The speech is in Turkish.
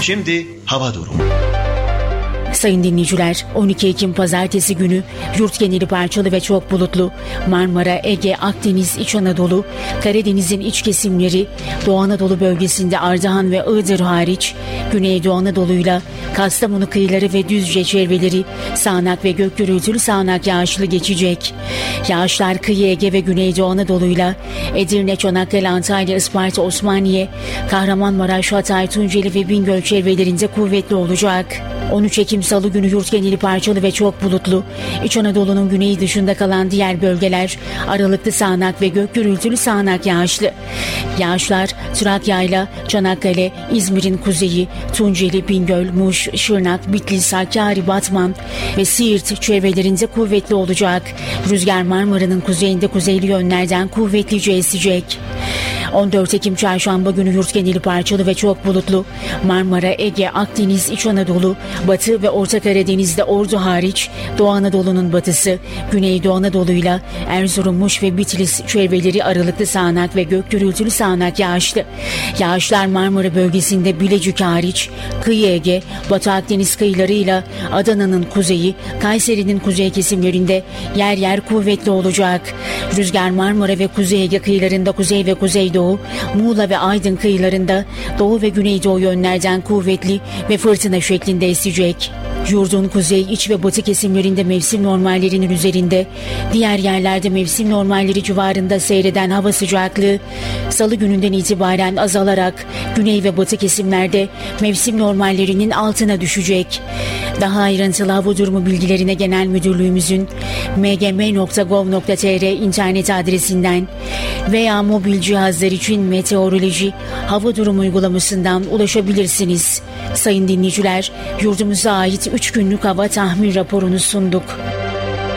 Şimdi hava durumu. Sayın dinleyiciler, 12 Ekim Pazartesi günü yurt geneli parçalı ve çok bulutlu. Marmara, Ege, Akdeniz, İç Anadolu, Karadeniz'in iç kesimleri, Doğu Anadolu bölgesinde Ardahan ve Iğdır hariç, Güneydoğu Anadolu'yla Kastamonu kıyıları ve Düzce çevreleri sağanak ve gök gürültülü sağanak yağışlı geçecek. Yağışlar kıyı Ege ve Güneydoğu Anadolu'yla Edirne, Çanakkale, Antalya, Isparta, Osmaniye, Kahramanmaraş, Hatay, Tunceli ve Bingöl çevrelerinde kuvvetli olacak. 13 Ekim Salı günü yurt geneli parçalı ve çok bulutlu. İç Anadolu'nun güneyi dışında kalan diğer bölgeler aralıklı sağanak ve gök gürültülü sağanak yağışlı. Yağışlar Trakya'yla Çanakkale, İzmir'in kuzeyi, Tunceli, Bingöl, Muş, Şırnak, Bitlis, Hakkari, Batman ve Siirt çevrelerinde kuvvetli olacak. Rüzgar Marmara'nın kuzeyinde kuzeyli yönlerden kuvvetlice esecek. 14 Ekim Çarşamba günü yurt geneli parçalı ve çok bulutlu. Marmara, Ege, Akdeniz, İç Anadolu, Batı ve Orta Karadeniz'de Ordu hariç Doğu Anadolu'nun batısı, Güneydoğu Anadolu'yla Erzurum, Muş ve Bitlis çevreleri aralıklı sağanak ve gök gürültülü sağanak yağışlı. Yağışlar Marmara bölgesinde Bilecik hariç kıyı Ege, Batı Akdeniz kıyılarıyla Adana'nın kuzeyi, Kayseri'nin kuzey kesimlerinde yer yer kuvvetli olacak. Rüzgar Marmara ve Kuzey Ege kıyılarında kuzey ve kuzeydoğu, Muğla ve Aydın kıyılarında doğu ve güneydoğu yönlerden kuvvetli ve fırtına şeklinde esecek. Yurdun kuzey, iç ve batı kesimlerinde mevsim normallerinin üzerinde, diğer yerlerde mevsim normalleri civarında seyreden hava sıcaklığı Salı gününden itibaren azalarak güney ve batı kesimlerde mevsim normallerinin altına düşecek. Daha ayrıntılı hava durumu bilgilerine Genel Müdürlüğümüzün mgm.gov.tr internet adresinden veya mobil cihazlar için meteoroloji hava durumu uygulamasından ulaşabilirsiniz. Sayın dinleyiciler, yurdumuza ait 3 günlük hava tahmin raporunu sunduk.